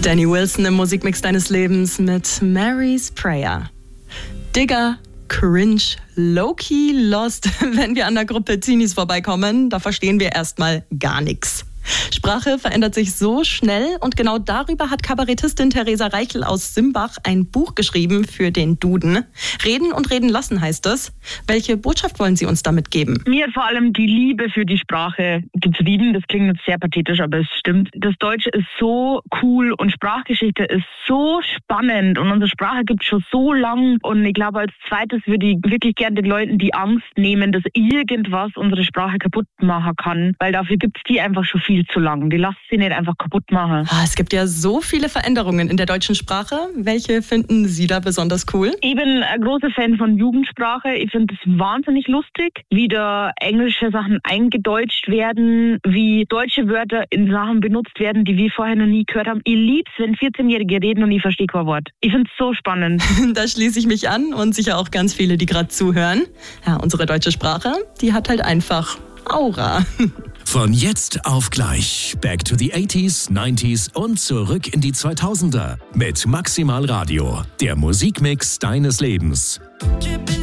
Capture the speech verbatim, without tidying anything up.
Danny Wilson im Musikmix deines Lebens mit Mary's Prayer. Digger, cringe, low-key, lost, wenn wir an der Gruppe Teenies vorbeikommen, da verstehen wir erstmal gar nichts. Sprache verändert sich so schnell und genau darüber hat Kabarettistin Theresa Reichel aus Simbach ein Buch geschrieben für den Duden. Reden und reden lassen heißt es. Welche Botschaft wollen Sie uns damit geben? Mir hat vor allem die Liebe für die Sprache getrieben. Das klingt jetzt sehr pathetisch, aber es stimmt. Das Deutsche ist so cool und Sprachgeschichte ist so spannend und unsere Sprache gibt es schon so lang. Und ich glaube, als zweites würde ich wirklich gerne den Leuten die Angst nehmen, dass irgendwas unsere Sprache kaputt machen kann, weil dafür gibt es die einfach schon viel zu lang. Die lassen sie nicht einfach kaputt machen. Ah, es gibt ja so viele Veränderungen in der deutschen Sprache. Welche finden Sie da besonders cool? Ich bin ein großer Fan von Jugendsprache. Ich finde es wahnsinnig lustig, wie da englische Sachen eingedeutscht werden, wie deutsche Wörter in Sachen benutzt werden, die wir vorher noch nie gehört haben. Ich lieb's, wenn vierzehnjährige reden und ich verstehe kein Wort. Ich finde es so spannend. Da schließe ich mich an und sicher auch ganz viele, die gerade zuhören. Ja, unsere deutsche Sprache, die hat halt einfach Aura. Von jetzt auf gleich. Back to the eighties, nineties und zurück in die zweitausender. Mit Maximal Radio, der Musikmix deines Lebens.